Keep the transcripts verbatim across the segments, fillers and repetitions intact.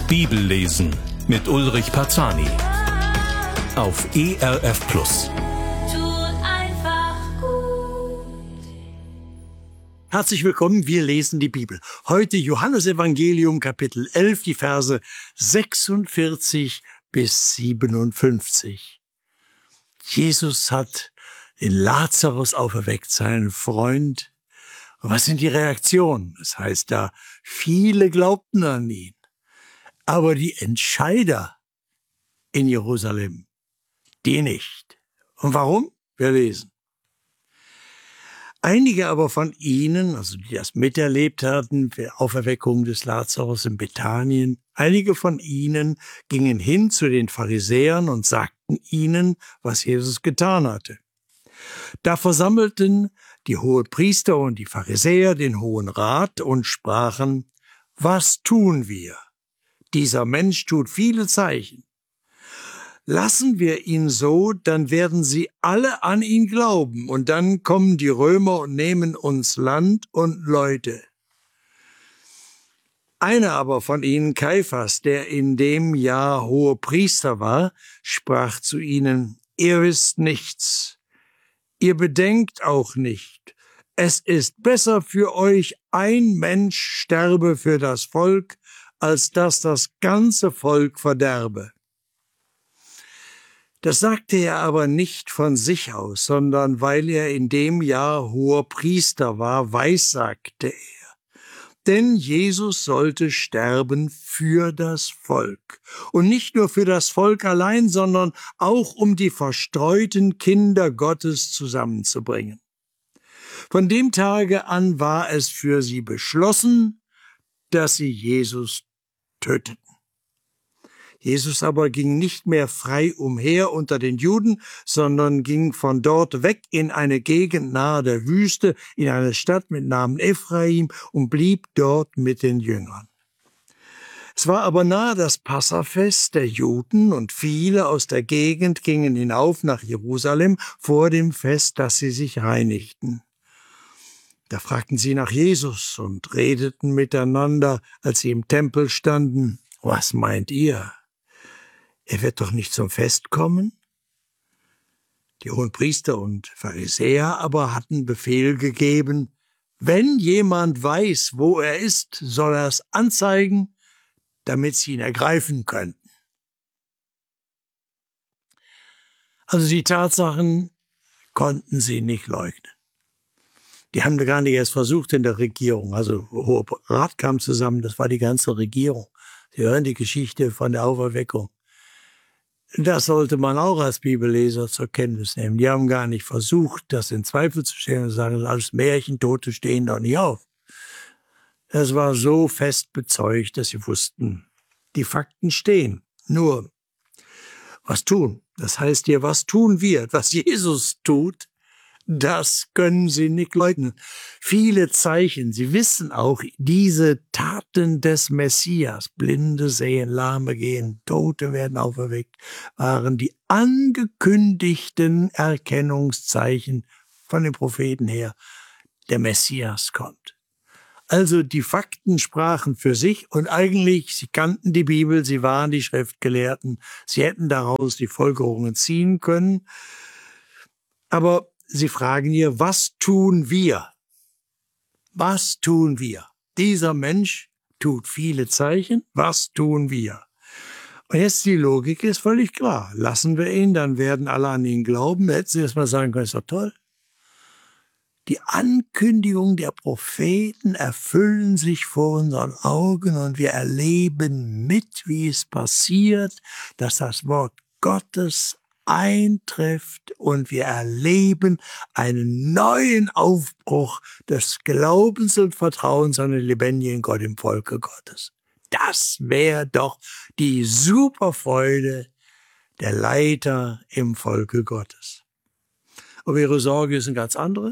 Bibellesen mit Ulrich Parzani auf E R F Plus. Herzlich willkommen, wir lesen die Bibel. Heute Johannesevangelium Kapitel elf, die Verse sechsundvierzig bis siebenundfünfzig. Jesus hat den Lazarus auferweckt, seinen Freund. Und was sind die Reaktionen? Das heißt da, viele glaubten an ihn. Aber die Entscheider in Jerusalem, die nicht. Und warum? Wir lesen. Einige aber von ihnen, also die das miterlebt hatten, die Auferweckung des Lazarus in Bethanien, einige von ihnen gingen hin zu den Pharisäern und sagten ihnen, was Jesus getan hatte. Da versammelten die Hohepriester und die Pharisäer den Hohen Rat und sprachen, was tun wir? Dieser Mensch tut viele Zeichen. Lassen wir ihn so, dann werden sie alle an ihn glauben, und dann kommen die Römer und nehmen uns Land und Leute. Einer aber von ihnen, Kaiphas, der in dem Jahr Hohepriester war, sprach zu ihnen, ihr wisst nichts, ihr bedenkt auch nicht. Es ist besser für euch, ein Mensch sterbe für das Volk, als dass das ganze Volk verderbe. Das sagte er aber nicht von sich aus, sondern weil er in dem Jahr hoher Priester war, weissagte er. Denn Jesus sollte sterben für das Volk. Und nicht nur für das Volk allein, sondern auch um die verstreuten Kinder Gottes zusammenzubringen. Von dem Tage an war es für sie beschlossen, dass sie Jesus töteten. Jesus aber ging nicht mehr frei umher unter den Juden, sondern ging von dort weg in eine Gegend nahe der Wüste, in eine Stadt mit Namen Ephraim, und blieb dort mit den Jüngern. Es war aber nahe das Passafest der Juden, und viele aus der Gegend gingen hinauf nach Jerusalem vor dem Fest, dass sie sich reinigten. Da fragten sie nach Jesus und redeten miteinander, als sie im Tempel standen. Was meint ihr? Er wird doch nicht zum Fest kommen? Die Hohenpriester und Pharisäer aber hatten Befehl gegeben, wenn jemand weiß, wo er ist, soll er es anzeigen, damit sie ihn ergreifen könnten. Also die Tatsachen konnten sie nicht leugnen. Die haben gar nicht erst versucht in der Regierung. Also Hoher Rat kam zusammen, das war die ganze Regierung. Sie hören die Geschichte von der Auferweckung. Das sollte man auch als Bibelleser zur Kenntnis nehmen. Die haben gar nicht versucht, das in Zweifel zu stellen und sagen, das ist alles Märchen, Tote stehen doch nicht auf. Das war so fest bezeugt, dass sie wussten, die Fakten stehen. Nur, was tun? Das heißt hier, was tun wir? Was Jesus tut, das können sie nicht leugnen. Viele Zeichen, sie wissen auch, diese Taten des Messias, Blinde sehen, Lahme gehen, Tote werden auferweckt, waren die angekündigten Erkennungszeichen von den Propheten her. Der Messias kommt. Also die Fakten sprachen für sich, und eigentlich, sie kannten die Bibel, sie waren die Schriftgelehrten, sie hätten daraus die Folgerungen ziehen können. Aber sie fragen hier, was tun wir? Was tun wir? Dieser Mensch tut viele Zeichen. Was tun wir? Und jetzt die Logik ist völlig klar. Lassen wir ihn, dann werden alle an ihn glauben. Hätten sie erst mal sagen können, ist doch toll. Die Ankündigungen der Propheten erfüllen sich vor unseren Augen, und wir erleben mit, wie es passiert, dass das Wort Gottes eintrifft, und wir erleben einen neuen Aufbruch des Glaubens und Vertrauens an den lebendigen Gott im Volke Gottes. Das wäre doch die Superfreude der Leiter im Volke Gottes. Aber ihre Sorge ist eine ganz andere.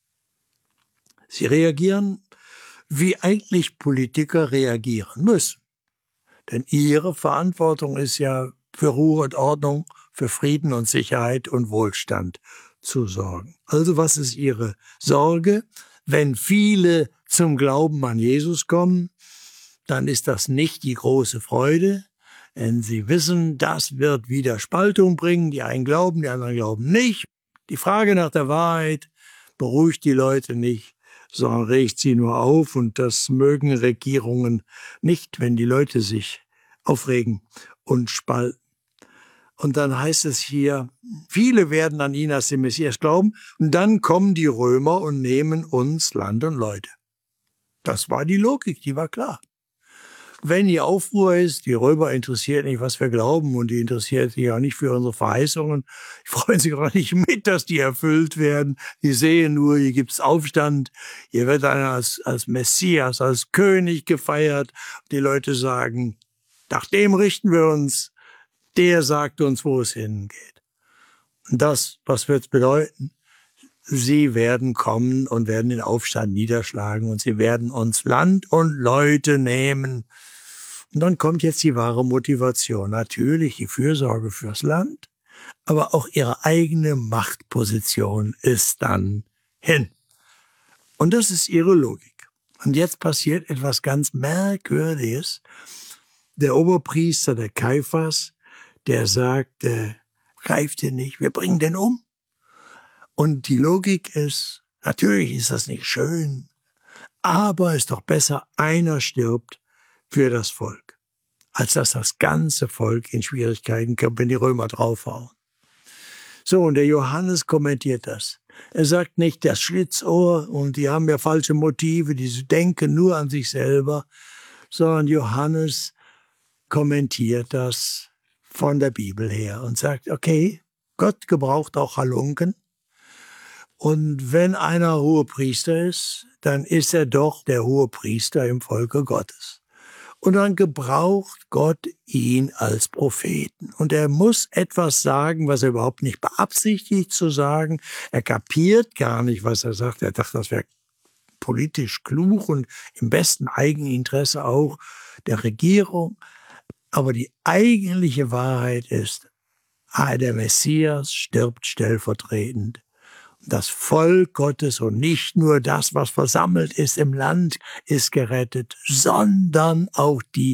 Sie reagieren, wie eigentlich Politiker reagieren müssen. Denn ihre Verantwortung ist ja, für Ruhe und Ordnung, für Frieden und Sicherheit und Wohlstand zu sorgen. Also was ist ihre Sorge? Wenn viele zum Glauben an Jesus kommen, dann ist das nicht die große Freude, denn sie wissen, das wird wieder Spaltung bringen. Die einen glauben, die anderen glauben nicht. Die Frage nach der Wahrheit beruhigt die Leute nicht, sondern regt sie nur auf. Und das mögen Regierungen nicht, wenn die Leute sich aufregen und spalten. Und dann heißt es hier, viele werden an ihn als den Messias glauben. Und dann kommen die Römer und nehmen uns Land und Leute. Das war die Logik, die war klar. Wenn hier Aufruhr ist, die Römer interessiert nicht, was wir glauben, und die interessiert sich auch nicht für unsere Verheißungen. Die freuen sich auch nicht mit, dass die erfüllt werden. Die sehen nur, hier gibt's Aufstand, hier wird einer als, als Messias, als König gefeiert. Die Leute sagen, nach dem richten wir uns, der sagt uns, wo es hingeht. Und das, was wird's bedeuten? Sie werden kommen und werden den Aufstand niederschlagen und sie werden uns Land und Leute nehmen. Und dann kommt jetzt die wahre Motivation. Natürlich die Fürsorge fürs Land, aber auch ihre eigene Machtposition ist dann hin. Und das ist ihre Logik. Und jetzt passiert etwas ganz Merkwürdiges. Der Oberpriester, der Kaiphas, der sagt, äh, greift ihn nicht, wir bringen den um. Und die Logik ist, natürlich ist das nicht schön, aber es ist doch besser, einer stirbt für das Volk, als dass das ganze Volk in Schwierigkeiten kommt, wenn die Römer draufhauen. So, und der Johannes kommentiert das. Er sagt nicht, das Schlitzohr und die haben ja falsche Motive, die denken nur an sich selber, sondern Johannes kommentiert das von der Bibel her und sagt, okay, Gott gebraucht auch Halunken. Und wenn einer Hohepriester ist, dann ist er doch der Hohepriester im Volke Gottes. Und dann gebraucht Gott ihn als Propheten. Und er muss etwas sagen, was er überhaupt nicht beabsichtigt zu sagen. Er kapiert gar nicht, was er sagt. Er dachte, das wäre politisch klug und im besten Eigeninteresse auch der Regierung. Aber die eigentliche Wahrheit ist, ah, der Messias stirbt stellvertretend. Das Volk Gottes und nicht nur das, was versammelt ist im Land, ist gerettet, sondern auch die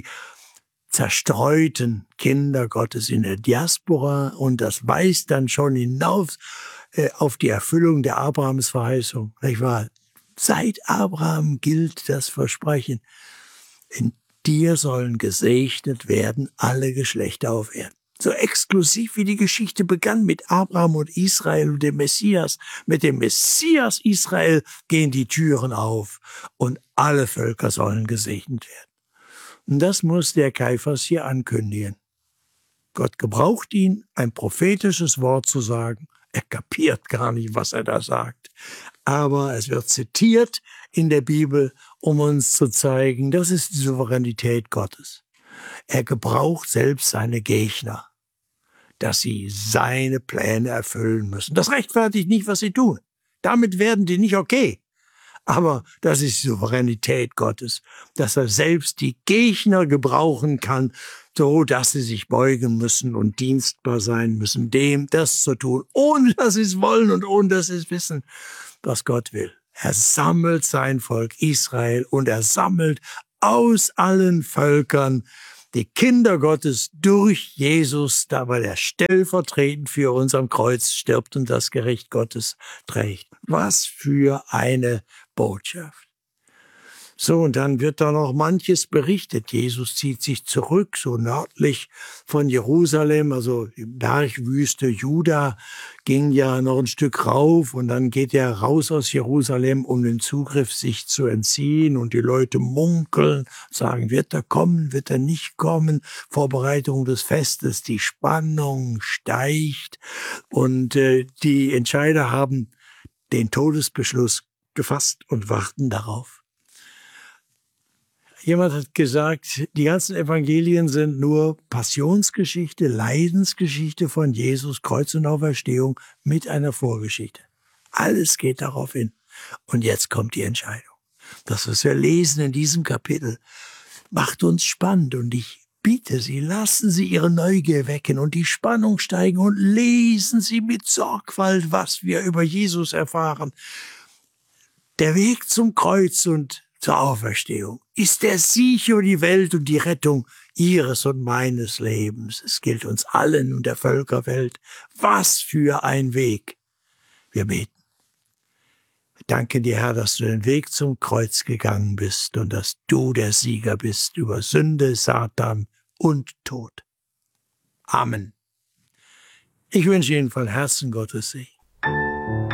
zerstreuten Kinder Gottes in der Diaspora. Und das weist dann schon hinaus äh, auf die Erfüllung der Abrahams-Verheißung. Nicht wahr? Seit Abraham gilt das Versprechen, in dir sollen gesegnet werden alle Geschlechter auf Erden. So exklusiv wie die Geschichte begann mit Abraham und Israel und dem Messias. Mit dem Messias Israel gehen die Türen auf und alle Völker sollen gesegnet werden. Und das muss der Kaiphas hier ankündigen. Gott gebraucht ihn, ein prophetisches Wort zu sagen. Er kapiert gar nicht, was er da sagt. Aber es wird zitiert in der Bibel, um uns zu zeigen, das ist die Souveränität Gottes. Er gebraucht selbst seine Gegner, dass sie seine Pläne erfüllen müssen. Das rechtfertigt nicht, was sie tun. Damit werden die nicht okay. Aber das ist die Souveränität Gottes, dass er selbst die Gegner gebrauchen kann, so dass sie sich beugen müssen und dienstbar sein müssen, dem das zu tun, ohne dass sie es wollen und ohne dass sie es wissen, was Gott will. Er sammelt sein Volk Israel und er sammelt aus allen Völkern die Kinder Gottes durch Jesus, da weil er stellvertretend für uns am Kreuz stirbt und das Gericht Gottes trägt. Was für eine Botschaft. So, und dann wird da noch manches berichtet. Jesus zieht sich zurück, so nördlich von Jerusalem, also die Bergwüste Juda ging ja noch ein Stück rauf und dann geht er raus aus Jerusalem, um den Zugriff sich zu entziehen und die Leute munkeln, sagen, wird er kommen, wird er nicht kommen, Vorbereitung des Festes, die Spannung steigt und äh, die Entscheider haben den Todesbeschluss gefasst und warten darauf. Jemand hat gesagt, die ganzen Evangelien sind nur Passionsgeschichte, Leidensgeschichte von Jesus, Kreuz und Auferstehung mit einer Vorgeschichte. Alles geht darauf hin. Und jetzt kommt die Entscheidung. Das, was wir lesen in diesem Kapitel, macht uns spannend. Und ich bitte Sie, lassen Sie Ihre Neugier wecken und die Spannung steigen und lesen Sie mit Sorgfalt, was wir über Jesus erfahren. Der Weg zum Kreuz und zur Auferstehung ist der Sieg über die Welt und die Rettung ihres und meines Lebens. Es gilt uns allen und der Völkerwelt. Was für ein Weg! Wir beten. Wir danken dir, Herr, dass du den Weg zum Kreuz gegangen bist und dass du der Sieger bist über Sünde, Satan und Tod. Amen. Ich wünsche Ihnen von Herzen Gottes Segen.